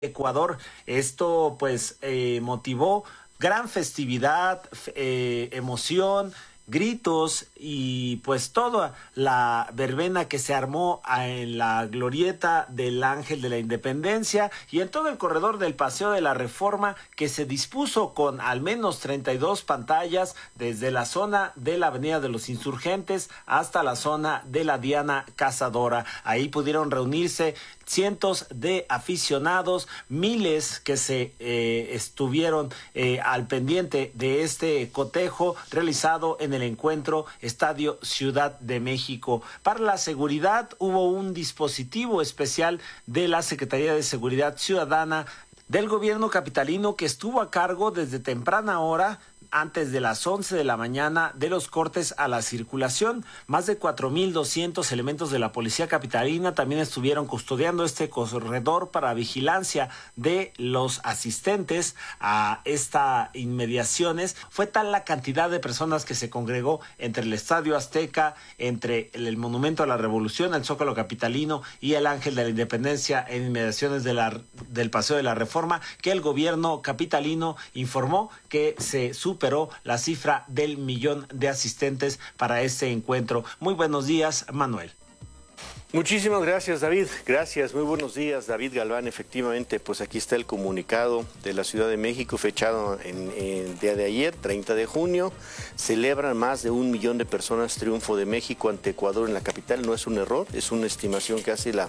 Ecuador. Esto pues motivó gran festividad, emoción, gritos y pues toda la verbena que se armó en la glorieta del Ángel de la Independencia y en todo el corredor del Paseo de la Reforma, que se dispuso con al menos 32 pantallas desde la zona de la Avenida de los Insurgentes hasta la zona de la Diana Cazadora. Ahí pudieron reunirse cientos de aficionados, miles que se estuvieron al pendiente de este cotejo realizado en el encuentro Estadio Ciudad de México. Para la seguridad hubo un dispositivo especial de la Secretaría de Seguridad Ciudadana del gobierno capitalino, que estuvo a cargo desde temprana hora, antes de las 11 de la mañana, de los cortes a la circulación. Más de 4,200 elementos de la policía capitalina también estuvieron custodiando este corredor para vigilancia de los asistentes a estas inmediaciones. Fue tal la cantidad de personas que se congregó entre el Estadio Azteca, entre el Monumento a la Revolución, el Zócalo capitalino y el Ángel de la Independencia en inmediaciones del Paseo de la Reforma, que el gobierno capitalino informó que se superó la cifra del 1,000,000 de asistentes para este encuentro. Muy buenos días, Manuel. Muchísimas gracias, David. Gracias, muy buenos días, David Galván. Efectivamente, pues aquí está el comunicado de la Ciudad de México fechado en el día de ayer, 30 de junio. Celebran más de 1,000,000 de personas triunfo de México ante Ecuador en la capital. No es un error, es una estimación que hace la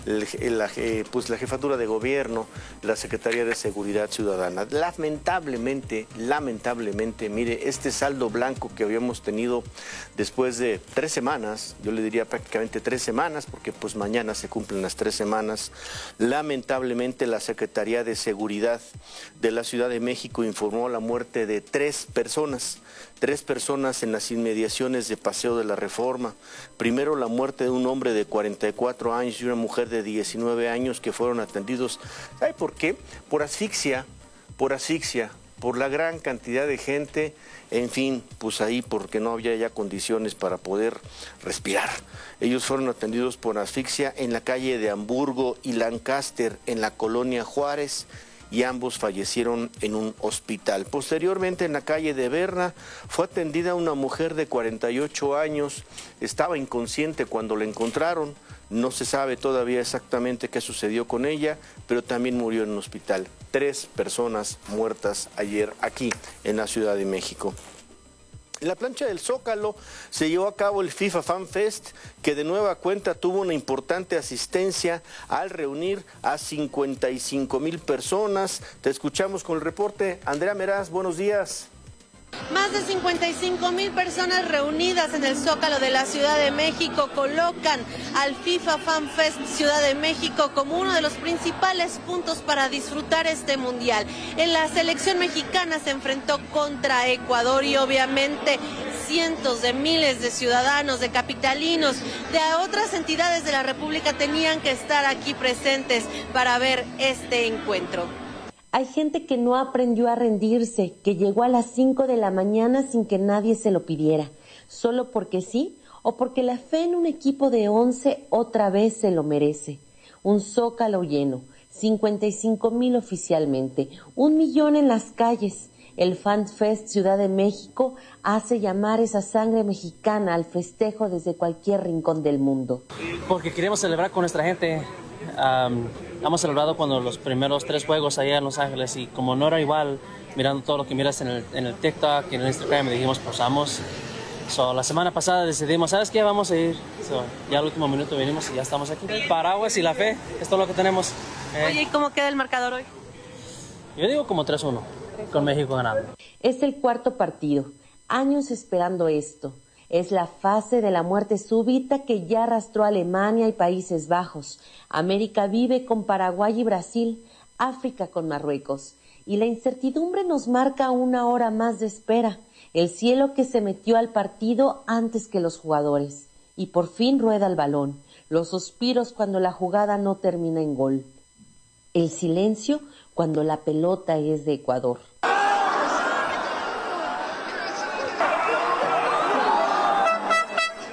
Jefatura de Gobierno, la Secretaría de Seguridad Ciudadana. Lamentablemente, mire, este saldo blanco que habíamos tenido después de 3 semanas, yo le diría prácticamente 3 semanas, porque pues mañana se cumplen las 3 semanas. Lamentablemente la Secretaría de Seguridad de la Ciudad de México informó la muerte de 3 personas en las inmediaciones de Paseo de la Reforma. Primero, la muerte de un hombre de 44 años y una mujer de 19 años que fueron atendidos. ¿Sabe por qué? Por asfixia, por la gran cantidad de gente, en fin, pues ahí porque no había ya condiciones para poder respirar. Ellos fueron atendidos por asfixia en la calle de Hamburgo y Lancaster, en la colonia Juárez, y ambos fallecieron en un hospital. Posteriormente, en la calle de Berna, fue atendida una mujer de 48 años, estaba inconsciente cuando la encontraron. No se sabe todavía exactamente qué sucedió con ella, pero también murió en un hospital. 3 personas muertas ayer aquí en la Ciudad de México. En la plancha del Zócalo se llevó a cabo el FIFA Fan Fest, que de nueva cuenta tuvo una importante asistencia al reunir a 55,000 personas. Te escuchamos con el reporte. Andrea Meraz, buenos días. Más de 55,000 personas reunidas en el Zócalo de la Ciudad de México colocan al FIFA Fan Fest Ciudad de México como uno de los principales puntos para disfrutar este mundial. En la selección mexicana se enfrentó contra Ecuador y obviamente cientos de miles de ciudadanos, de capitalinos, de otras entidades de la República tenían que estar aquí presentes para ver este encuentro. Hay gente que no aprendió a rendirse, que llegó a las 5 de la mañana sin que nadie se lo pidiera, solo porque sí o porque la fe en un equipo de 11 otra vez se lo merece. Un Zócalo lleno, 55,000 oficialmente, 1,000,000 en las calles. El Fan Fest Ciudad de México hace llamar esa sangre mexicana al festejo desde cualquier rincón del mundo. Porque queremos celebrar con nuestra gente. Hemos celebrado cuando los primeros 3 juegos allá en Los Ángeles, y como no era igual, mirando todo lo que miras en el TikTok y en el Instagram, dijimos, pues vamos. La semana pasada decidimos, ¿sabes qué? Vamos a ir. Ya al último minuto vinimos y ya estamos aquí. Paraguas y la fe, es todo lo que tenemos. Oye, ¿y cómo queda el marcador hoy? Yo digo como 3-1, con México ganando. Es el 4º partido, años esperando esto. Es la fase de la muerte súbita que ya arrastró a Alemania y Países Bajos. América vive con Paraguay y Brasil, África con Marruecos. Y la incertidumbre nos marca 1 hora más de espera. El cielo que se metió al partido antes que los jugadores. Y por fin rueda el balón. Los suspiros cuando la jugada no termina en gol. El silencio cuando la pelota es de Ecuador.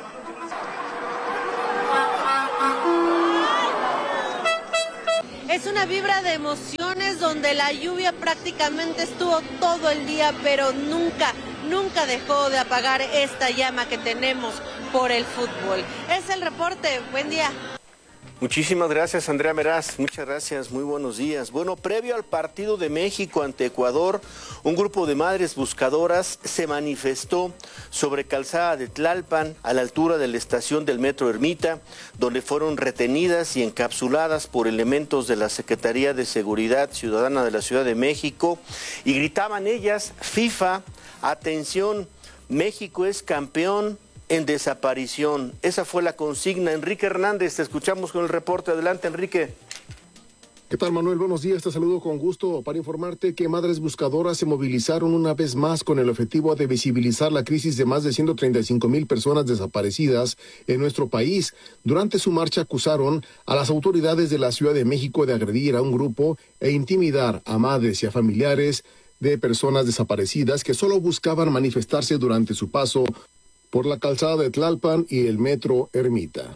Es una una vibra de emociones donde la lluvia prácticamente estuvo todo el día, pero nunca dejó de apagar esta llama que tenemos por el fútbol. Es el reporte. Buen día. Muchísimas gracias, Andrea Meraz. Muchas gracias, muy buenos días. Bueno, previo al partido de México ante Ecuador, un grupo de madres buscadoras se manifestó sobre Calzada de Tlalpan, a la altura de la estación del Metro Ermita, donde fueron retenidas y encapsuladas por elementos de la Secretaría de Seguridad Ciudadana de la Ciudad de México, y gritaban ellas: FIFA, atención, México es campeón en desaparición. Esa fue la consigna. Enrique Hernández, te escuchamos con el reporte. Adelante, Enrique. ¿Qué tal, Manuel? Buenos días, te saludo con gusto para informarte que madres buscadoras se movilizaron una vez más con el objetivo de visibilizar la crisis de más de 135,000 personas desaparecidas en nuestro país. Durante su marcha acusaron a las autoridades de la Ciudad de México de agredir a un grupo e intimidar a madres y a familiares de personas desaparecidas que solo buscaban manifestarse durante su paso por la calzada de Tlalpan y el Metro Ermita.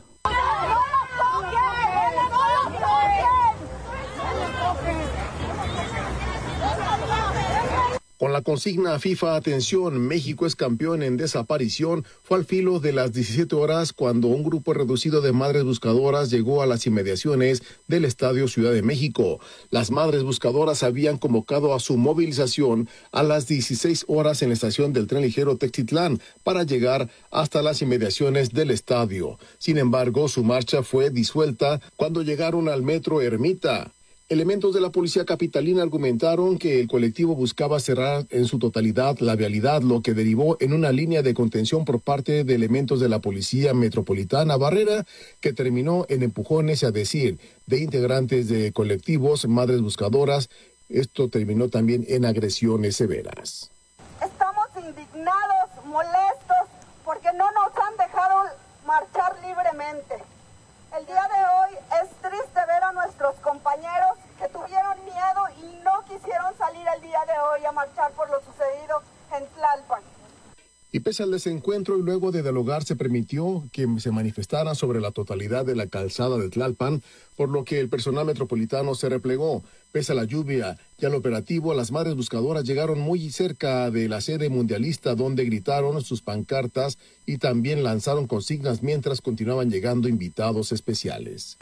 Con la consigna FIFA, atención, México es campeón en desaparición, fue al filo de las 17 horas cuando un grupo reducido de madres buscadoras llegó a las inmediaciones del Estadio Ciudad de México. Las madres buscadoras habían convocado a su movilización a las 16 horas en la estación del tren ligero Textitlán para llegar hasta las inmediaciones del estadio. Sin embargo, su marcha fue disuelta cuando llegaron al Metro Ermita. Elementos de la policía capitalina argumentaron que el colectivo buscaba cerrar en su totalidad la vialidad, lo que derivó en una línea de contención por parte de elementos de la policía metropolitana, barrera que terminó en empujones, a decir de integrantes de colectivos madres buscadoras. Esto terminó también en agresiones severas. Estamos indignados, molestos, porque no nos han dejado marchar libremente. El día de hoy es triste ver a nuestros compañeros que tuvieron miedo y no quisieron salir el día de hoy a marchar por lo sucedido en Tlalpan. Y pese al desencuentro y luego de dialogar, se permitió que se manifestaran sobre la totalidad de la calzada de Tlalpan, por lo que el personal metropolitano se replegó. Pese a la lluvia y al operativo, las madres buscadoras llegaron muy cerca de la sede mundialista, donde gritaron sus pancartas y también lanzaron consignas mientras continuaban llegando invitados especiales.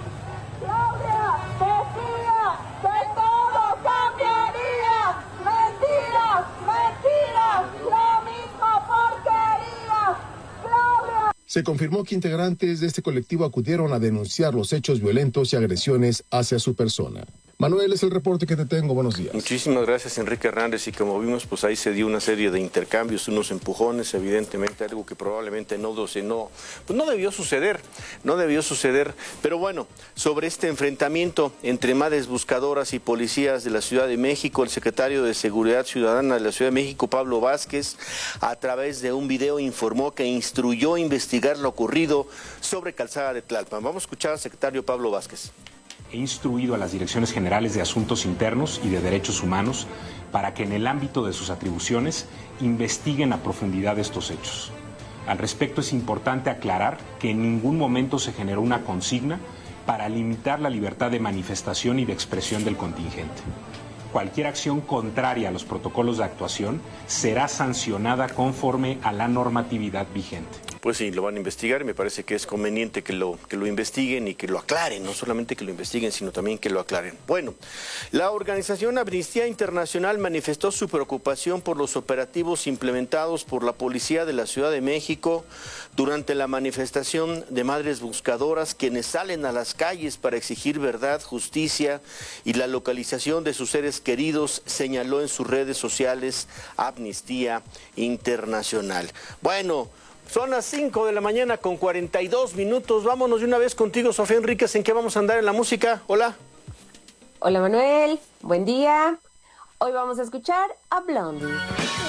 Se confirmó que integrantes de este colectivo acudieron a denunciar los hechos violentos y agresiones hacia su persona. Manuel, es el reporte que te tengo. Buenos días. Muchísimas gracias, Enrique Hernández. Y como vimos, pues ahí se dio una serie de intercambios, unos empujones, evidentemente algo que probablemente no debió suceder. Pero bueno, sobre este enfrentamiento entre madres buscadoras y policías de la Ciudad de México, el secretario de Seguridad Ciudadana de la Ciudad de México, Pablo Vázquez, a través de un video informó que instruyó investigar lo ocurrido sobre Calzada de Tlalpan. Vamos a escuchar al secretario Pablo Vázquez. He instruido a las Direcciones Generales de Asuntos Internos y de Derechos Humanos para que en el ámbito de sus atribuciones investiguen a profundidad estos hechos. Al respecto, es importante aclarar que en ningún momento se generó una consigna para limitar la libertad de manifestación y de expresión del contingente. Cualquier acción contraria a los protocolos de actuación será sancionada conforme a la normatividad vigente. Pues sí, lo van a investigar y me parece que es conveniente que lo investiguen y que lo aclaren, no solamente que lo investiguen, sino también que lo aclaren. Bueno, la organización Amnistía Internacional manifestó su preocupación por los operativos implementados por la Policía de la Ciudad de México durante la manifestación de madres buscadoras, quienes salen a las calles para exigir verdad, justicia y la localización de sus seres queridos, señaló en sus redes sociales Amnistía Internacional. Bueno, son las 5 de la mañana con 42 minutos. Vámonos de una vez contigo, Sofía Enríquez. ¿En qué vamos a andar en la música? Hola. Hola, Manuel. Buen día. Hoy vamos a escuchar a Blondie.